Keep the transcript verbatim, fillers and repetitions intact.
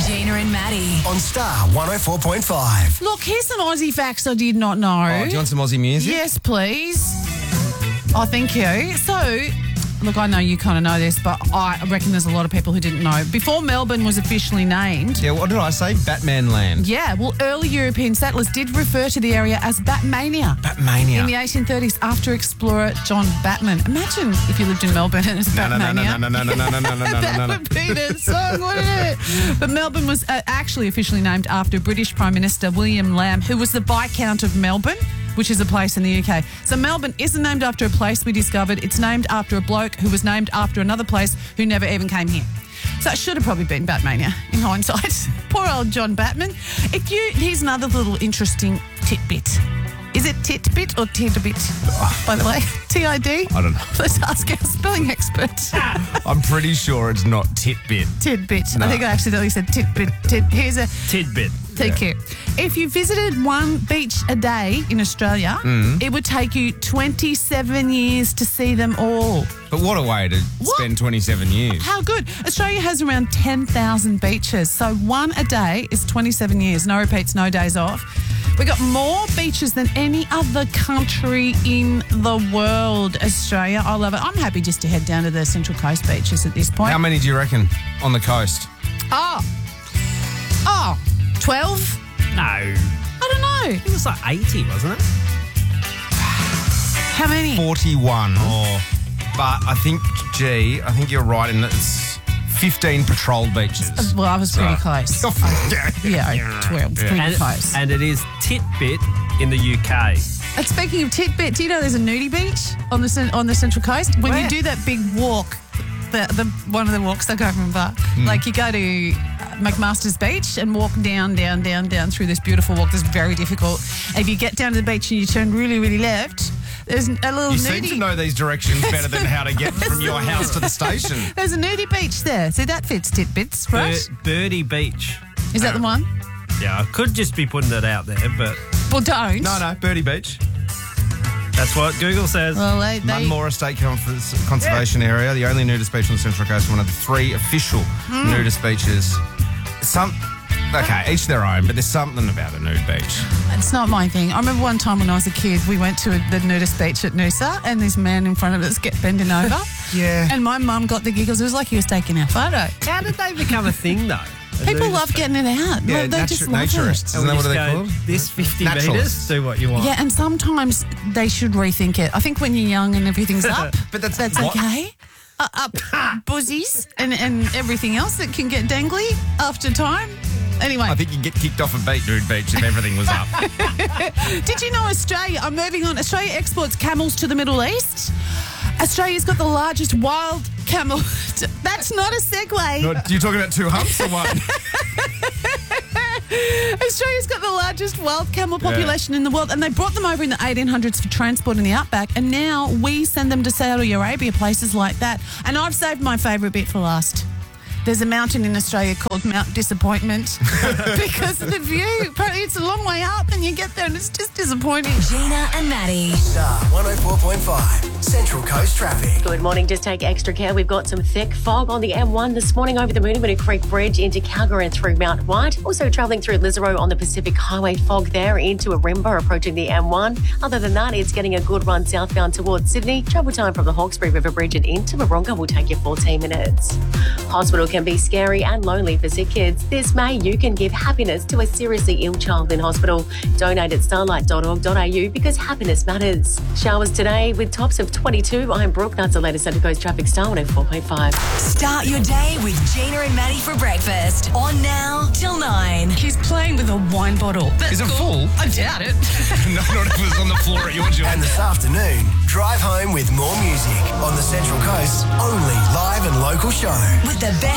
Gina and Maddie. On Star one oh four point five. Look, here's some Aussie facts I did not know. Oh, do you want some Aussie music? Yes, please. Oh, thank you. So, look, I know you kind of know this, but I reckon there's a lot of people who didn't know. Before Melbourne was officially named... Yeah, what did I say? Batman Land. Yeah, well, early European settlers did refer to the area as Batmania. Batmania. In the eighteen thirties, after explorer John Batman. Imagine if you lived in Melbourne and it's No, no, no, Batmania. no, no, no, no, no, no, no, no, That no, no. would be the song, wouldn't it? But Melbourne was uh, actually officially named after British Prime Minister William Lamb, who was the Viscount of Melbourne, which is a place in the U K. So Melbourne isn't named after a place we discovered. It's named after a bloke who was named after another place who never even came here. So it should have probably been Batmania in hindsight. Poor old John Batman. If you, here's another little interesting tidbit. Is it titbit or tidbit, by the way? T I D? I don't know. Let's ask our spelling expert. I'm pretty sure it's not titbit. Tidbit. No. I think I accidentally said tidbit. Tid. Here's a... Tidbit. Thank you. If you visited one beach a day in Australia, Mm. it would take you twenty-seven years to see them all. But what a way to What? spend twenty-seven years. How good. Australia has around ten thousand beaches, so one a day is twenty-seven years. No repeats, no days off. We got more beaches than any other country in the world, Australia. I love it. I'm happy just to head down to the Central Coast beaches at this point. How many do you reckon on the coast? Oh. Oh. twelve? No. I don't know. It was like eighty, wasn't it? How many? forty-one. Oh. But I think, gee, I think you're right in that it's fifteen patrolled beaches. Well, I was So- pretty close. Yeah, twelve. Pretty And, close. and it is Titbit in the U K. And speaking of tidbit, do you know there's a nudie beach on the cen- on the Central Coast? When Where? you do that big walk, the, the one of the walks I can't remember. Like you go to uh, McMaster's Beach and walk down, down, down, down through this beautiful walk that's very difficult. And if you get down to the beach and you turn really, really left, there's a little You nudie. seem to know these directions better than how to get from your house to the station. There's a nudie beach there. See, that fits tidbits, right? Bir- Birdie Beach. Is that the one? Yeah, I could just be putting it out there, but Well, don't. No, no, Birdie Beach. that's what Google says. Well, they, they Munmore Estate Conf- Conservation Area, the only nudist beach on the Central Coast, one of the three official Hmm. nudist beaches. Some, okay, each their own, but there's something about a nude beach. It's not my thing. I remember one time when I was a kid, we went to the nudist beach at Noosa and this man in front of us kept bending over. Yeah. And my mum got the giggles. It was like he was taking our photo. How did they become a thing, though? A People nudist love beach? getting it out. Yeah, Well, they natu- just love naturists. it. Isn't that what Just they're go, called? This fifty Naturalists. metres, do what you want. Yeah, and sometimes they should rethink it. I think when you're young and everything's up, But that's- that's what? okay. Uh, up buzzies and, and everything else that can get dangly after time. Anyway, I think you'd get kicked off a beat nude beach if everything was up. did you know Australia, I'm moving on, Australia exports camels to the Middle East? Australia's got the largest wild camel. That's not a segue. Not- you talking about two humps or what? Australia's got the largest wild camel population in the world, and they brought them over in the eighteen hundreds for transport in the outback, and now we send them to Saudi Arabia, places like that. And I've saved my favourite bit for last. There's a mountain in Australia called Mount Disappointment because of the view. Apparently it's a long way up and you get there and it's just disappointing. Gina and Maddie. Star one oh four point five. Central Coast traffic. Good morning. Just take extra care. We've got some thick fog on the M one this morning over the Moonamunu Creek Bridge into Calgary and through Mount White. Also travelling through Lisarow on the Pacific Highway, fog there into Arimba approaching the M one. Other than that, it's getting a good run southbound towards Sydney. Travel time from the Hawkesbury River Bridge and into Moronga will take you fourteen minutes. Hospital can be scary and lonely for sick kids. This May, you can give happiness to a seriously ill child in hospital. Donate at starlight dot org dot a u because happiness matters. Showers today with tops of twenty-two. I'm Brooke. That's the latest Central Coast traffic, Star one oh four point five. Start your day with Gina and Maddie for breakfast. On now till nine. He's playing with a wine bottle. That's Is it cool. full? I doubt it. No, not if it was on the floor at your joint. And this afternoon, drive home with more music on the Central Coast only live and local show. With the best